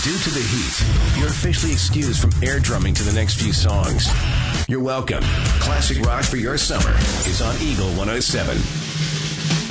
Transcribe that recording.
Due to the heat, you're officially excused from air drumming to the next few songs. You're welcome. Classic rock for your summer is on Eagle 107.